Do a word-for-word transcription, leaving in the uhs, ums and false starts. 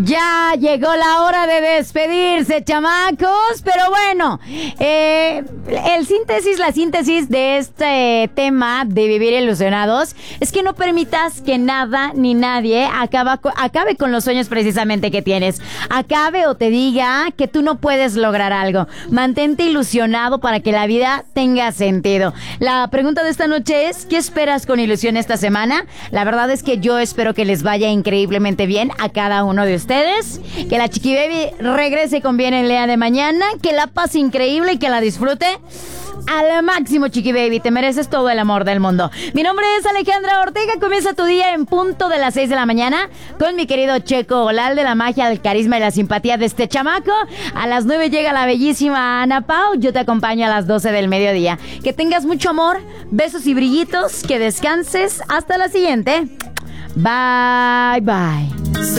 Ya llegó la hora de despedirse, chamacos, pero bueno, eh, el síntesis, la síntesis de este tema de vivir ilusionados es que no permitas que nada ni nadie acaba, acabe con los sueños precisamente que tienes, acabe o te diga que tú no puedes lograr algo. Mantente ilusionado para que la vida tenga sentido. La pregunta de esta noche es, ¿qué esperas con ilusión esta semana? La verdad es que yo espero que les vaya increíblemente bien a cada uno de ustedes. Que la Chiqui Baby regrese con bien el día de mañana, que la pase increíble y que la disfrute al máximo, Chiqui Baby. Te mereces todo el amor del mundo. Mi nombre es Alejandra Ortega. Comienza tu día en punto de las seis de la mañana con mi querido Checo Olal, de la magia, el carisma y la simpatía de este chamaco. A las nueve llega la bellísima Ana Pau. Yo te acompaño a las doce del mediodía. Que tengas mucho amor, besos y brillitos. Que descanses. Hasta la siguiente. Bye, bye.